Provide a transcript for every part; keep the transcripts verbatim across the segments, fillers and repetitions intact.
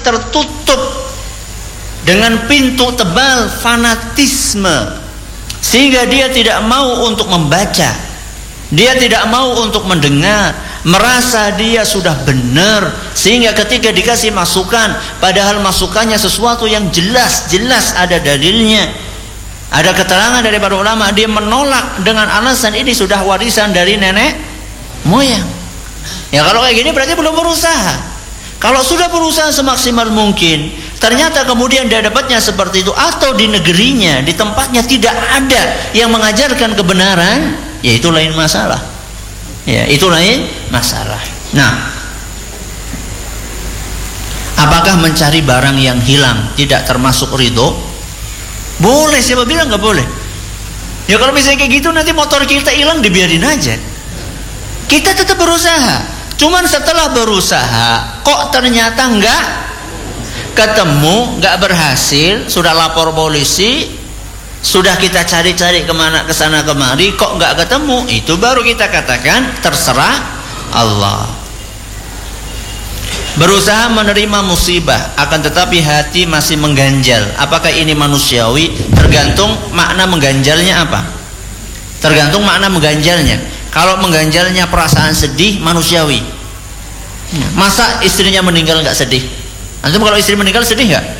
tertutup dengan pintu tebal fanatisme, sehingga dia tidak mau untuk membaca, dia tidak mau untuk mendengar, merasa dia sudah benar, sehingga ketika dikasih masukan, padahal masukannya sesuatu yang jelas-jelas ada dalilnya, ada keterangan dari para ulama, dia menolak dengan alasan ini sudah warisan dari nenek moyang. Ya kalau kayak gini berarti belum berusaha. Kalau sudah berusaha semaksimal mungkin, ternyata kemudian dia dapatnya seperti itu, atau di negerinya, di tempatnya tidak ada yang mengajarkan kebenaran, ya itu lain masalah. Ya, itu lain masalah. Nah, apakah mencari barang yang hilang tidak termasuk ridho? Boleh, siapa bilang nggak boleh? Ya kalau misalnya kayak gitu nanti motor kita hilang, dibiarin aja. Kita tetap berusaha. Cuman setelah berusaha, kok ternyata nggak ketemu, nggak berhasil, sudah lapor polisi, sudah kita cari-cari kemana, kesana kemari, kok nggak ketemu, itu baru kita katakan terserah Allah. Berusaha menerima musibah, akan tetapi hati masih mengganjal. Apakah ini manusiawi? Tergantung makna mengganjalnya apa. Tergantung makna mengganjalnya. Kalau mengganjalnya perasaan sedih, manusiawi. Masa istrinya meninggal nggak sedih? Antum kalau istri meninggal sedih nggak?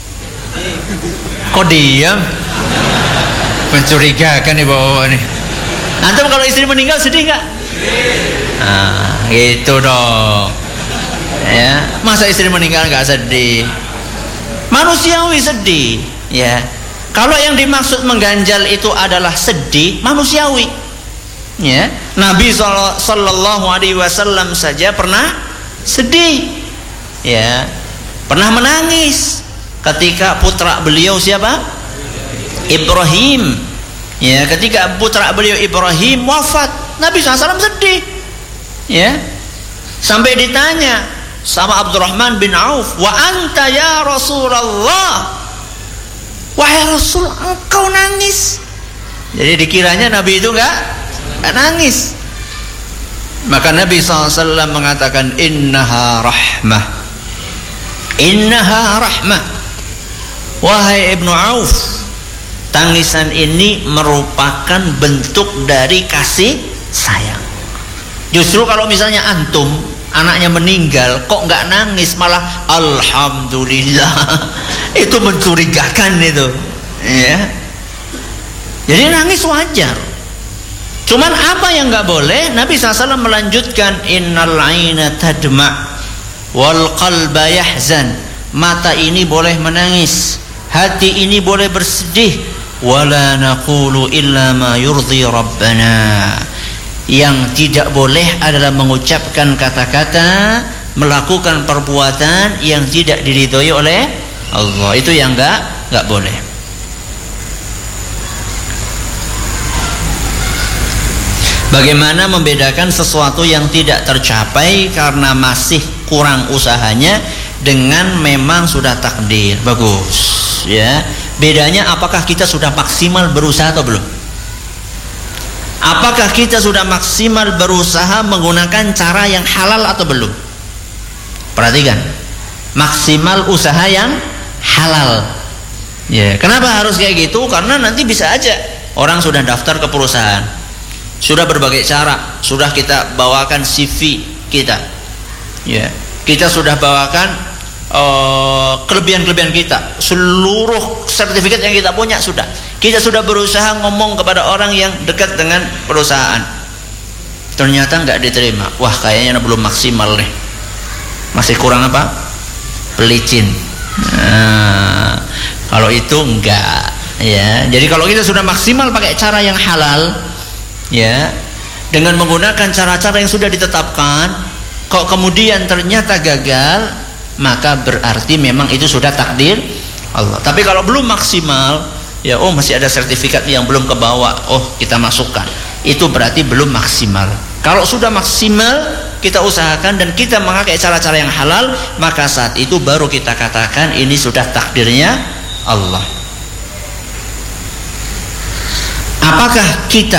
Kok diam? Mencurigakan nih bawa nih. Antum kalau istri meninggal sedih nggak? Nah, gitu dong. Ya, masa istri meninggal nggak sedih? Manusiawi sedih. Ya, kalau yang dimaksud mengganjal itu adalah sedih, manusiawi. Ya, Nabi Sallallahu Alaihi Wasallam saja pernah sedih, ya, pernah menangis ketika putra beliau siapa? Ibrahim. Ya, ketika putra beliau Ibrahim wafat, Nabi Sallallahu Alaihi Wasallam sedih. Ya, sampai ditanya sama Abdurrahman bin Auf, wa anta ya Rasulullah, wahai Rasul, engkau nangis. Jadi dikiranya Nabi itu enggak nangis. Maka Nabi shallallahu alaihi wasallam mengatakan, innaha rahmah, innaha rahmah. Wahai Ibnu Auf, tangisan ini merupakan bentuk dari kasih sayang. Justru kalau misalnya antum anaknya meninggal kok nggak nangis, malah alhamdulillah, itu mencurigakan itu, ya. Jadi nangis wajar. Cuman apa yang nggak boleh? Nabi shallallahu alaihi wasallam melanjutkan, innal aina tadma wal qalba yahzan. Mata ini boleh menangis, hati ini boleh bersedih. Wala naqulu illa ma yurdi rabbana. Yang tidak boleh adalah mengucapkan kata-kata, melakukan perbuatan yang tidak diridhoi oleh Allah. Itu yang nggak nggak boleh. Bagaimana membedakan sesuatu yang tidak tercapai karena masih kurang usahanya dengan memang sudah takdir? Bagus, ya. Bedanya apakah kita sudah maksimal berusaha atau belum? Apakah kita sudah maksimal berusaha menggunakan cara yang halal atau belum? Perhatikan, maksimal usaha yang halal. Ya, kenapa harus kayak gitu? Karena nanti bisa aja orang sudah daftar ke perusahaan, sudah berbagai cara, sudah kita bawakan C V kita, ya, kita sudah bawakan uh, kelebihan-kelebihan kita, seluruh sertifikat yang kita punya sudah, kita sudah berusaha ngomong kepada orang yang dekat dengan perusahaan, ternyata nggak diterima. Wah, kayaknya belum maksimal nih, masih kurang apa? Pelicin. Nah, kalau itu enggak, ya. Jadi kalau kita sudah maksimal pakai cara yang halal, ya, dengan menggunakan cara-cara yang sudah ditetapkan, kok kemudian ternyata gagal, maka berarti memang itu sudah takdir Allah. Tapi kalau belum maksimal, ya, oh masih ada sertifikat yang belum kebawa, oh kita masukkan, itu berarti belum maksimal. Kalau sudah maksimal, kita usahakan dan kita memakai cara-cara yang halal, maka saat itu baru kita katakan ini sudah takdirnya Allah. Apakah kita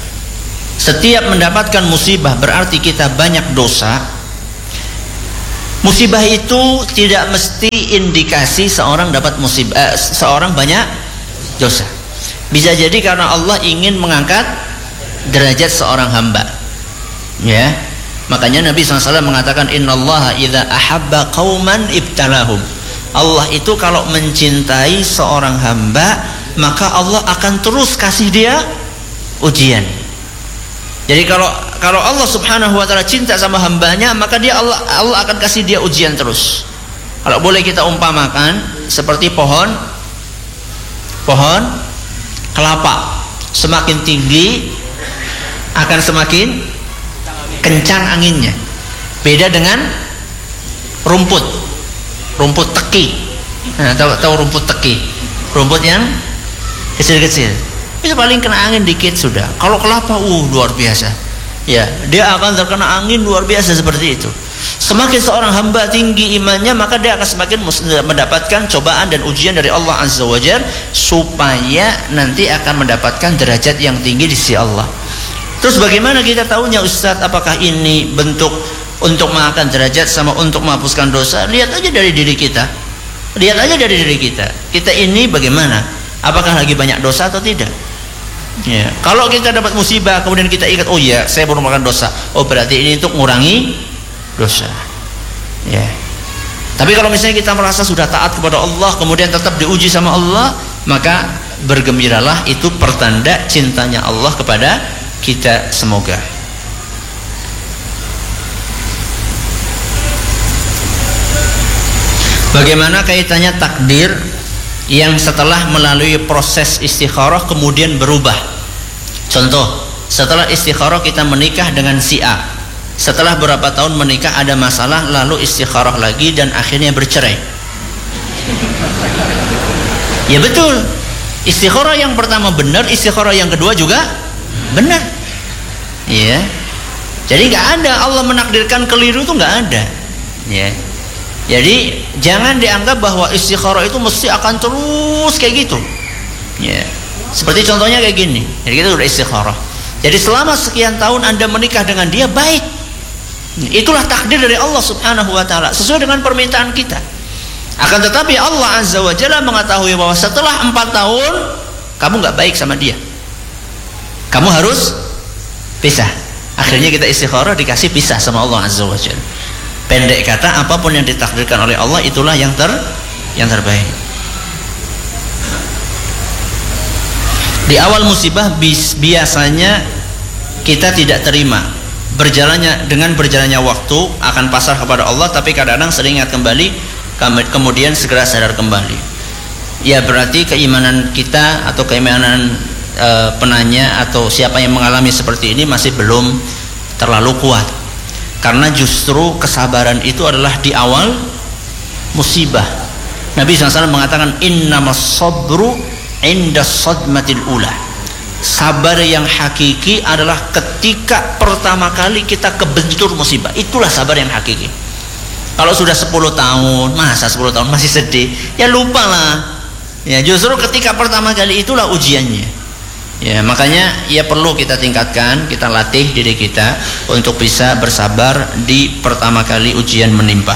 setiap mendapatkan musibah berarti kita banyak dosa? Musibah itu tidak mesti indikasi seorang dapat musibah, eh, seorang banyak dosa. Bisa jadi karena Allah ingin mengangkat derajat seorang hamba. Ya, makanya Nabi shallallahu alaihi wasallam mengatakan innallaha idza ahabba qauman ibtalahum. Allah itu kalau mencintai seorang hamba, maka Allah akan terus kasih dia ujian. Jadi kalau kalau Allah Subhanahu wa taala cinta sama hambanya, maka dia Allah Allah akan kasih dia ujian terus. Kalau boleh kita umpamakan seperti pohon pohon kelapa, semakin tinggi akan semakin kencang anginnya. Beda dengan rumput, rumput teki. Nah, tahu tahu rumput teki, rumput yang kecil-kecil. Itu paling kena angin dikit sudah. Kalau kelapa, uh luar biasa. Ya, dia akan terkena angin luar biasa seperti itu. Semakin seorang hamba tinggi imannya, maka dia akan semakin mendapatkan cobaan dan ujian dari Allah Azza wa Jalla, supaya nanti akan mendapatkan derajat yang tinggi di sisi Allah. Terus bagaimana kita tahunya Ustadz, apakah ini bentuk untuk mengangkat derajat sama untuk menghapuskan dosa? Lihat aja dari diri kita. Lihat aja dari diri kita. Kita ini bagaimana? Apakah lagi banyak dosa atau tidak? Ya, kalau kita dapat musibah kemudian kita ingat, oh ya, saya baru melakukan dosa. Oh, berarti ini untuk mengurangi dosa. Ya. Tapi kalau misalnya kita merasa sudah taat kepada Allah kemudian tetap diuji sama Allah, maka bergembiralah, itu pertanda cintanya Allah kepada kita semoga. Bagaimana kaitannya takdir yang setelah melalui proses istikharah kemudian berubah? Contoh, setelah istikharah kita menikah dengan si A, setelah berapa tahun menikah ada masalah, lalu istikharah lagi dan akhirnya bercerai. Ya betul, istikharah yang pertama benar, istikharah yang kedua juga benar. Ya, jadi nggak ada Allah menakdirkan keliru, itu nggak ada. Ya, jadi jangan dianggap bahwa istikharah itu mesti akan terus kayak gitu. Ya, seperti contohnya kayak gini. Jadi kita udah istikharah. Jadi selama sekian tahun Anda menikah dengan dia, baik. Itulah takdir dari Allah Subhanahu wa taala, sesuai dengan permintaan kita. Akan tetapi Allah Azza wa Jalla mengetahui bahwa setelah empat tahun kamu nggak baik sama dia, kamu harus pisah. Akhirnya kita istikharah, dikasih pisah sama Allah Azza wa Jalla. Pendek kata, apapun yang ditakdirkan oleh Allah itulah yang ter yang terbaik. Di awal musibah biasanya kita tidak terima. Berjalannya dengan berjalannya waktu akan pasrah kepada Allah, tapi kadang-kadang sering ingat kembali, kemudian segera sadar kembali. Ya, berarti keimanan kita atau keimanan e, penanya atau siapa yang mengalami seperti ini masih belum terlalu kuat. Karena justru kesabaran itu adalah di awal musibah. Nabi shallallahu alaihi wasallam mengatakan innamas sabru inda sadmatil ula. Sabar yang hakiki adalah ketika pertama kali kita kebentur musibah. Itulah sabar yang hakiki. Kalau sudah sepuluh tahun, masa sepuluh tahun masih sedih, ya lupalah. Ya, justru ketika pertama kali itulah ujiannya. Ya, makanya ya perlu kita tingkatkan, kita latih diri kita untuk bisa bersabar di pertama kali ujian menimpa.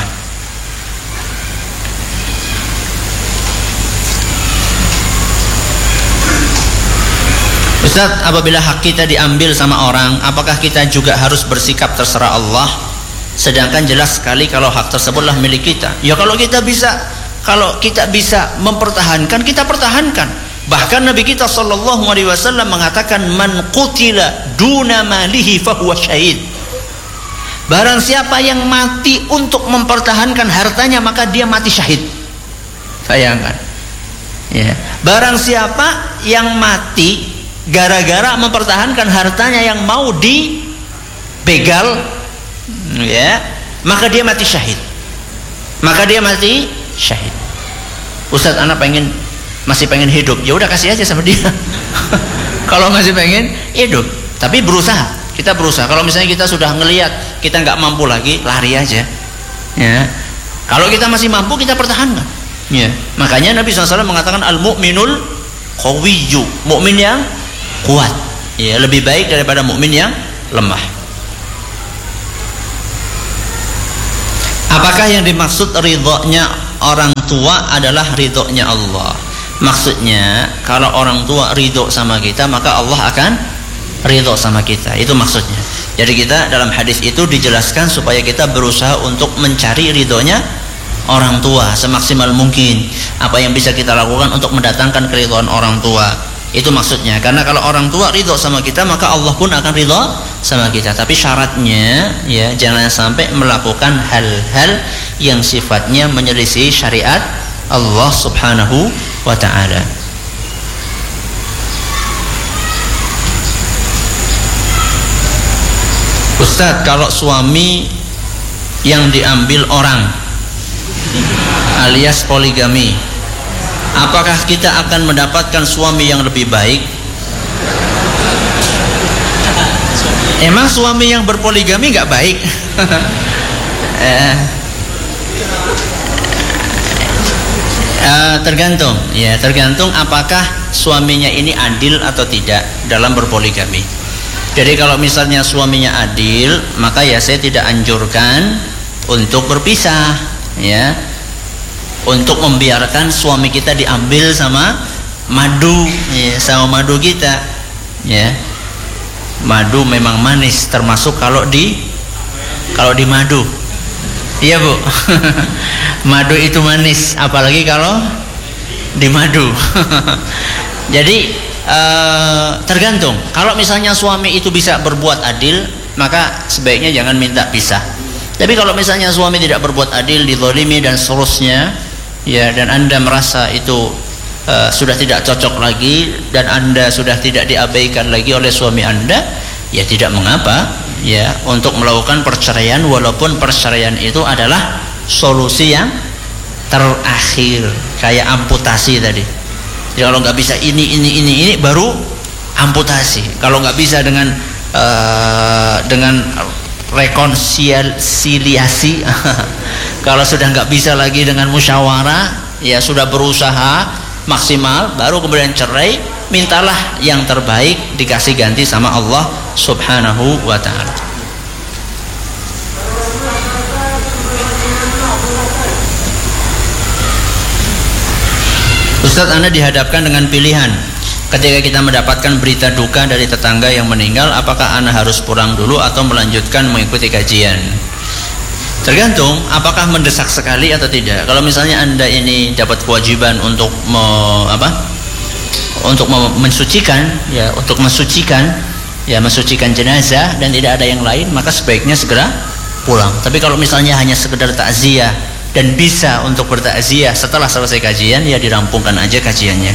Ustaz, apabila hak kita diambil sama orang, apakah kita juga harus bersikap terserah Allah? Sedangkan jelas sekali kalau hak tersebutlah milik kita. Ya kalau kita bisa, kalau kita bisa mempertahankan, kita pertahankan. Bahkan Nabi kita sallallahu alaihi wasallam mengatakan man qutila duna malihi fahuwa syahid. Barang siapa yang mati untuk mempertahankan hartanya, maka dia mati syahid. Bayangkan. Ya. Barang siapa yang mati gara-gara mempertahankan hartanya yang mau dibegal, ya, maka dia mati syahid. Maka dia mati syahid. Ustaz, anak pengen masih pengen hidup, ya udah kasih aja sama dia. Kalau masih pengen hidup, tapi berusaha, kita berusaha. Kalau misalnya kita sudah ngelihat kita nggak mampu lagi, lari aja. Ya. Kalau kita masih mampu, kita pertahankan. Ya. Makanya Nabi shallallahu alaihi wasallam mengatakan al-mu'minul qawiyyu, mukmin yang kuat. Ya, lebih baik daripada mukmin yang lemah. Apakah yang dimaksud ridhonya orang tua adalah ridhonya Allah? Maksudnya kalau orang tua ridho sama kita, maka Allah akan ridho sama kita. Itu maksudnya. Jadi kita dalam hadis itu dijelaskan supaya kita berusaha untuk mencari ridhonya orang tua semaksimal mungkin. Apa yang bisa kita lakukan untuk mendatangkan keridhaan orang tua, itu maksudnya. Karena kalau orang tua ridho sama kita, maka Allah pun akan ridho sama kita. Tapi syaratnya ya, jangan sampai melakukan hal-hal yang sifatnya menyelisih syariat Allah Subhanahu wa ta'ala. Ustadz, kalau suami yang diambil orang alias poligami, apakah kita akan mendapatkan suami yang lebih baik? Emang suami yang berpoligami nggak baik? eh, eh, tergantung, ya tergantung apakah suaminya ini adil atau tidak dalam berpoligami. Jadi kalau misalnya suaminya adil, maka ya saya tidak anjurkan untuk berpisah, ya, untuk membiarkan suami kita diambil sama madu, ya, sama madu kita, ya. Madu memang manis, termasuk kalau di kalau di madu, iya Bu. Madu itu manis, apalagi kalau di madu. Jadi Uh, tergantung. Kalau misalnya suami itu bisa berbuat adil, maka sebaiknya jangan minta pisah. Tapi kalau misalnya suami tidak berbuat adil, dizalimi dan seterusnya, ya, dan Anda merasa itu uh, sudah tidak cocok lagi, dan Anda sudah tidak diabaikan lagi oleh suami Anda, ya tidak mengapa, ya, untuk melakukan perceraian, walaupun perceraian itu adalah solusi yang terakhir, kayak amputasi tadi. Jadi kalau nggak bisa ini ini ini ini baru amputasi. Kalau nggak bisa dengan uh, dengan rekonsiliasi, kalau sudah nggak bisa lagi dengan musyawarah, ya sudah berusaha maksimal, baru kemudian cerai. Mintalah yang terbaik, dikasih ganti sama Allah Subhanahu wa ta'ala. Ustadz, Anda dihadapkan dengan pilihan. Ketika kita mendapatkan berita duka dari tetangga yang meninggal, apakah Anda harus pulang dulu atau melanjutkan mengikuti kajian? Tergantung apakah mendesak sekali atau tidak. Kalau misalnya Anda ini dapat kewajiban untuk me, apa? Untuk mensucikan, ya, untuk mensucikan, ya, mensucikan jenazah dan tidak ada yang lain, maka sebaiknya segera pulang. Tapi kalau misalnya hanya sekedar takziah dan bisa untuk bertakziah setelah selesai kajian, ya dirampungkan aja kajiannya.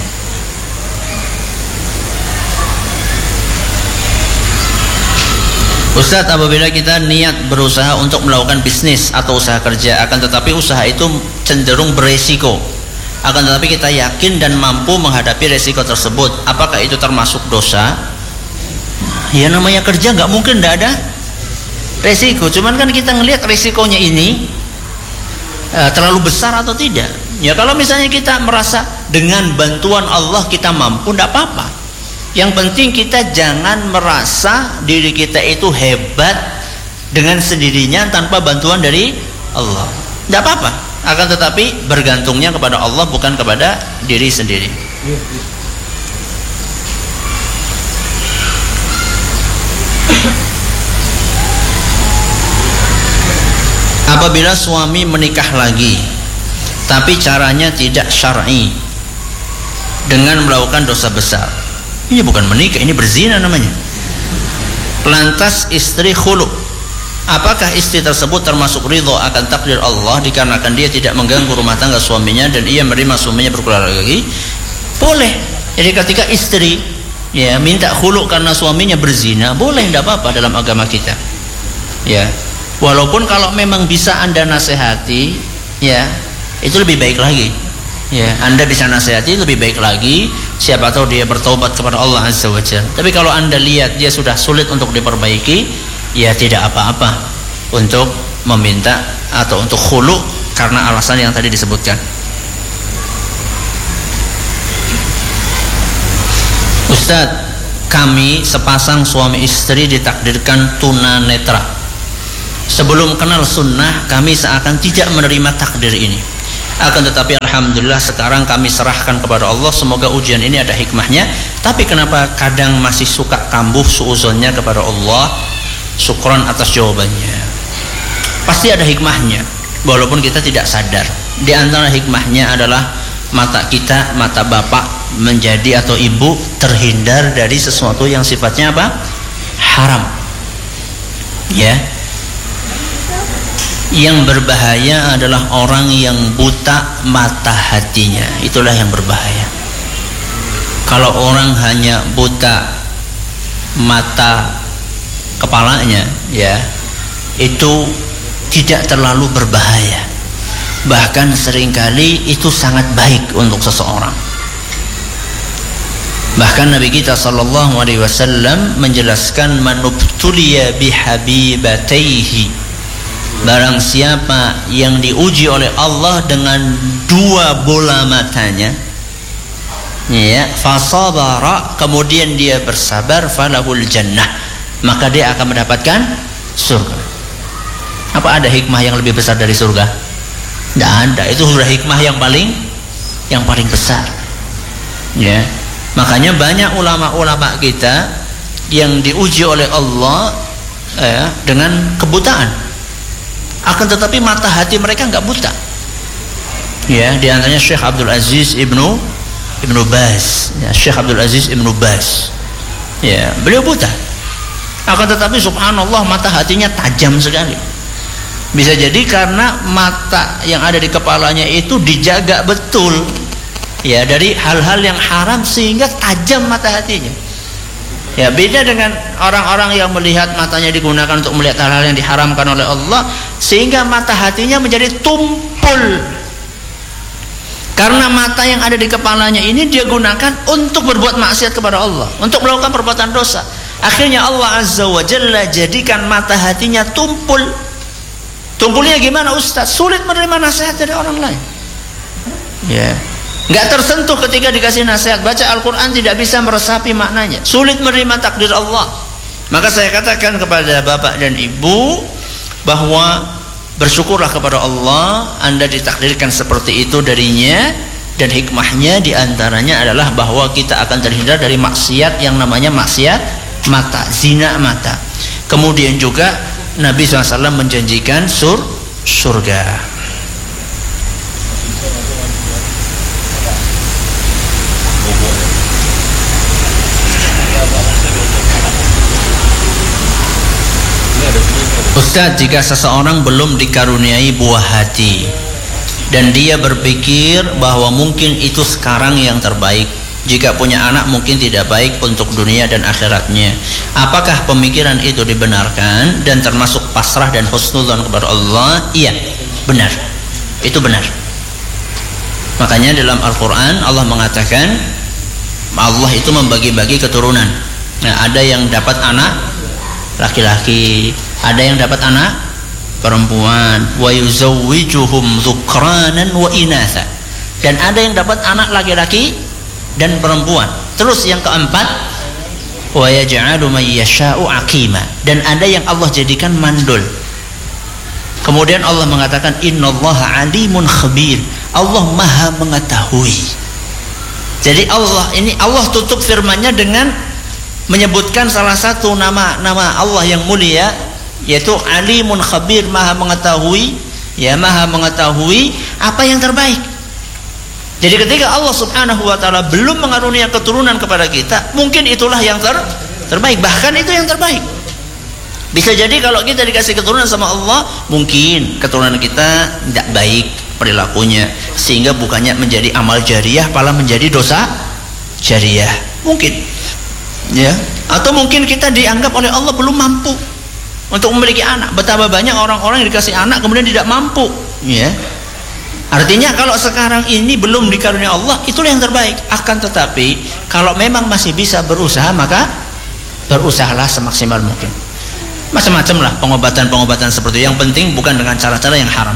Ustadz, apabila kita niat berusaha untuk melakukan bisnis atau usaha kerja, akan tetapi usaha itu cenderung beresiko, akan tetapi kita yakin dan mampu menghadapi resiko tersebut, apakah itu termasuk dosa? Ya namanya kerja nggak mungkin nggak ada resiko, cuman kan kita ngelihat resikonya ini Uh, terlalu besar atau tidak. Ya kalau misalnya kita merasa dengan bantuan Allah kita mampu, tidak apa-apa. Yang penting kita jangan merasa diri kita itu hebat dengan sendirinya tanpa bantuan dari Allah. Tidak apa-apa. Akan tetapi bergantungnya kepada Allah, bukan kepada diri sendiri. Apabila suami menikah lagi tapi caranya tidak syar'i dengan melakukan dosa besar, ini bukan menikah, ini berzina namanya. Lantas istri khulu, apakah istri tersebut termasuk ridho akan takdir Allah dikarenakan dia tidak mengganggu rumah tangga suaminya dan ia menerima suaminya berkeluarga lagi? Boleh. Jadi ketika istri ya minta khulu karena suaminya berzina, boleh, tidak apa-apa dalam agama kita. Ya. Walaupun kalau memang bisa Anda nasihati, ya itu lebih baik lagi. Ya, Anda bisa nasihati lebih baik lagi. Siapa tahu dia bertobat kepada Allah Azza wa Jalla. Tapi kalau Anda lihat dia sudah sulit untuk diperbaiki, ya tidak apa-apa untuk meminta atau untuk khulu karena alasan yang tadi disebutkan. Ustadz, kami sepasang suami istri ditakdirkan tunanetra. sebelum kenal sunnah kami seakan tidak menerima takdir ini. Akan tetapi alhamdulillah sekarang kami serahkan kepada Allah. Semoga ujian ini ada hikmahnya. Tapi kenapa kadang masih suka kambuh suuzonnya kepada Allah? Syukran atas jawabannya. Pasti ada hikmahnya, walaupun kita tidak sadar. Di antara hikmahnya adalah mata kita, mata bapak menjadi atau ibu terhindar dari sesuatu yang sifatnya apa? Haram. Ya. Yang berbahaya adalah orang yang buta mata hatinya. Itulah yang berbahaya. Kalau orang hanya buta mata kepalanya, ya, itu tidak terlalu berbahaya. Bahkan seringkali itu sangat baik untuk seseorang. Bahkan Nabi kita sallallahu alaihi wasallam menjelaskan manubtuliya bihabibataihi, barang siapa yang diuji oleh Allah dengan dua bola matanya, ya, fasabara, kemudian dia bersabar, falahul jannah, maka dia akan mendapatkan surga. Apa ada hikmah yang lebih besar dari surga? Tidak ada. Itu sudah hikmah yang paling yang paling besar. Ya, makanya banyak ulama-ulama kita yang diuji oleh Allah ya, dengan kebutaan. Akan tetapi mata hati mereka enggak buta. Ya, di antaranya Syekh Abdul Aziz Ibnu Ibnu Baz. Ya, Syekh Abdul Aziz Ibnu Baz. Ya, beliau buta. Akan tetapi subhanallah mata hatinya tajam sekali. Bisa jadi karena mata yang ada di kepalanya itu dijaga betul, ya, dari hal-hal yang haram sehingga tajam mata hatinya. Ya, beda dengan orang-orang yang melihat matanya digunakan untuk melihat hal-hal yang diharamkan oleh Allah, sehingga mata hatinya menjadi tumpul. Karena mata yang ada di kepalanya ini dia gunakan untuk berbuat maksiat kepada Allah, untuk melakukan perbuatan dosa. Akhirnya Allah Azza wa Jalla jadikan mata hatinya tumpul. Tumpulnya gimana Ustaz? Sulit menerima nasihat dari orang lain. Ya, nggak tersentuh ketika dikasih nasihat. Baca Al-Quran tidak bisa meresapi maknanya. Sulit menerima takdir Allah. Maka saya katakan kepada bapak dan ibu bahwa bersyukurlah kepada Allah, Anda ditakdirkan seperti itu darinya, dan hikmahnya diantaranya adalah bahwa kita akan terhindar dari maksiat yang namanya maksiat mata, zina mata. Kemudian juga Nabi shallallahu alaihi wasallam menjanjikan sur surga. Ustaz, jika seseorang belum dikaruniai buah hati dan dia berpikir bahwa mungkin itu sekarang yang terbaik, jika punya anak mungkin tidak baik untuk dunia dan akhiratnya, apakah pemikiran itu dibenarkan dan termasuk pasrah dan husnudzon kepada Allah? Iya, benar. Itu benar. Makanya dalam Al-Quran Allah mengatakan Allah itu membagi-bagi keturunan. Nah, ada yang dapat anak laki-laki, ada yang dapat anak perempuan, wa yuzawwijuhum dzukranan wa inatha, dan ada yang dapat anak laki-laki dan perempuan. Terus yang keempat, wa yaj'alu may yasha'u aqima, dan ada yang Allah jadikan mandul. Kemudian Allah mengatakan innallaha alimun khabir, Allah maha mengetahui. Jadi Allah ini, Allah tutup firman-Nya dengan menyebutkan salah satu nama-nama Allah yang mulia, yaitu alimun khabir, maha mengetahui, ya, maha mengetahui apa yang terbaik. Jadi ketika Allah subhanahu wa ta'ala belum mengarunia keturunan kepada kita, mungkin itulah yang ter terbaik, bahkan itu yang terbaik. Bisa jadi kalau kita dikasih keturunan sama Allah, mungkin keturunan kita tidak baik perilakunya, sehingga bukannya menjadi amal jariyah, malah menjadi dosa jariyah, mungkin, ya. Atau mungkin kita dianggap oleh Allah belum mampu untuk memiliki anak. Betapa banyak orang-orang yang dikasih anak kemudian tidak mampu, ya. Artinya kalau sekarang ini belum dikarunia Allah, itulah yang terbaik. Akan tetapi kalau memang masih bisa berusaha, maka berusahalah semaksimal mungkin. Macam-macam lah pengobatan-pengobatan seperti itu. Yang penting bukan dengan cara-cara yang haram.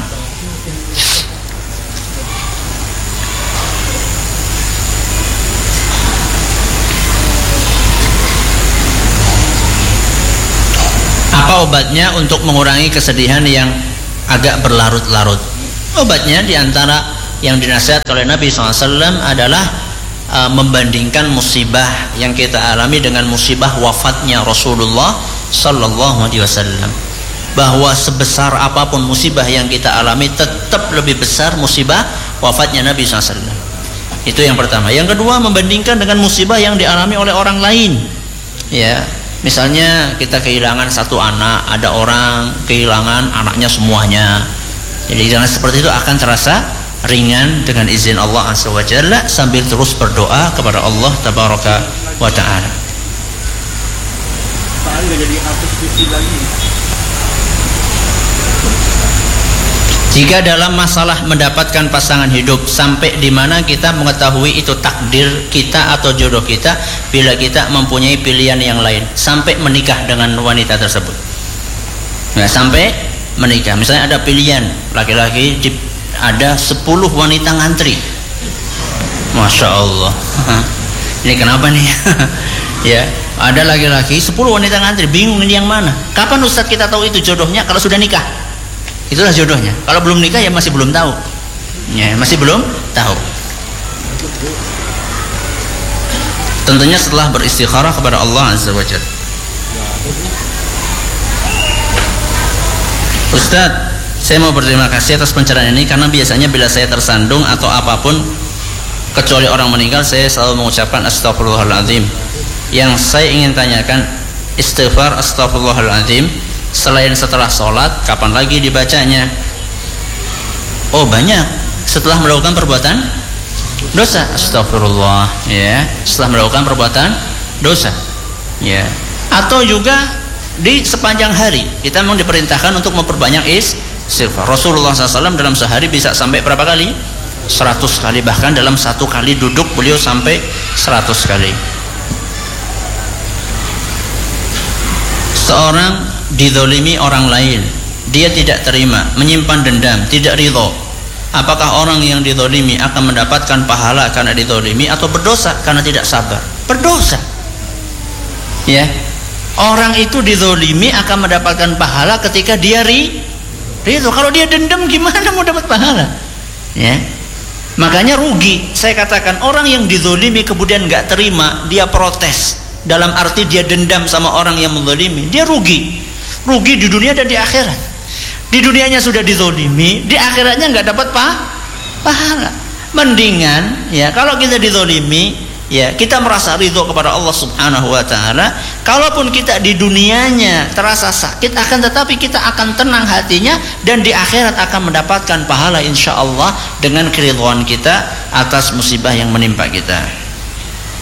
Apa obatnya untuk mengurangi kesedihan yang agak berlarut-larut? Obatnya diantara yang dinasihat oleh Nabi shallallahu alaihi wasallam adalah uh, membandingkan musibah yang kita alami dengan musibah wafatnya Rasulullah Sallallahu Alaihi Wasallam. Bahwa sebesar apapun musibah yang kita alami, tetap lebih besar musibah wafatnya Nabi shallallahu alaihi wasallam. Itu yang pertama. Yang kedua, membandingkan dengan musibah yang dialami oleh orang lain. Ya, misalnya kita kehilangan satu anak, ada orang kehilangan anaknya semuanya. Jadi jangan seperti itu, akan terasa ringan dengan izin Allah Azza wa Jalla, sambil terus berdoa kepada Allah Tabaraka wa Ta'ala. Jika dalam masalah mendapatkan pasangan hidup, sampai di mana kita mengetahui itu takdir kita atau jodoh kita bila kita mempunyai pilihan yang lain, sampai menikah dengan wanita tersebut. Nah, sampai menikah. Misalnya ada pilihan laki-laki, ada sepuluh wanita ngantri. Masya Allah. Ini kenapa nih? Ya, ada laki-laki sepuluh wanita ngantri, bingung ini yang mana. Kapan Ustadz kita tahu itu jodohnya? Kalau sudah nikah, itulah jodohnya. Kalau belum nikah ya masih belum tahu. Ya, masih belum tahu. Tentunya setelah beristikharah kepada Allah Azza wa Jalla. Ustadz, saya mau berterima kasih atas pencerahan ini, karena biasanya bila saya tersandung atau apapun kecuali orang meninggal, saya selalu mengucapkan astagfirullahaladzim. Yang saya ingin tanyakan, istighfar astagfirullahaladzim selain setelah sholat, kapan lagi dibacanya? Oh, banyak. Setelah melakukan perbuatan dosa, astagfirullah, ya. Setelah melakukan perbuatan dosa, ya. Atau juga di sepanjang hari kita memang diperintahkan untuk memperbanyak istighfar. Rasulullah shallallahu alaihi wasallam dalam sehari bisa sampai berapa kali? seratus kali. Bahkan dalam satu kali duduk beliau sampai seratus kali. Seorang dizolimi orang lain, dia tidak terima, menyimpan dendam, tidak ridho. Apakah orang yang dizolimi akan mendapatkan pahala karena dizolimi, atau berdosa karena tidak sabar? Berdosa. Ya, orang itu dizolimi akan mendapatkan pahala ketika dia ri, ridho. Kalau dia dendam, gimana mau dapat pahala? Ya, makanya rugi. Saya katakan, orang yang dizolimi kemudian nggak terima, dia protes. Dalam arti dia dendam sama orang yang menzolimi, dia rugi. Rugi di dunia dan di akhirat. Di dunianya sudah dizolimi, di akhiratnya nggak dapat pa pahala. Mendingan ya kalau kita dizolimi, ya kita merasa ridho kepada Allah Subhanahu wa Ta'ala. Kalaupun kita di dunianya terasa sakit, akan tetapi kita akan tenang hatinya, dan di akhirat akan mendapatkan pahala insya Allah dengan keridhaan kita atas musibah yang menimpa kita.